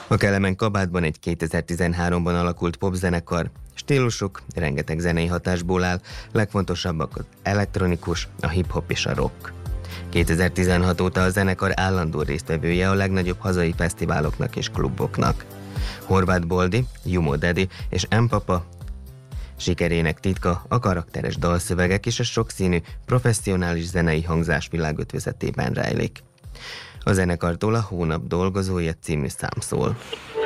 A Kelemen kabátban egy 2013-ban alakult popzenekar, stílusuk rengeteg zenei hatásból áll, legfontosabbak az elektronikus, a hip-hop és a rock. 2016 óta a zenekar állandó résztvevője a legnagyobb hazai fesztiváloknak és kluboknak. Horváth Boldi, Jumo Daddy és M-Papa sikerének titka a karakteres dalszövegek és a sokszínű, professzionális zenei hangzás világötvezetében rejlik. A zenekartól a Hónap dolgozója című szám szól.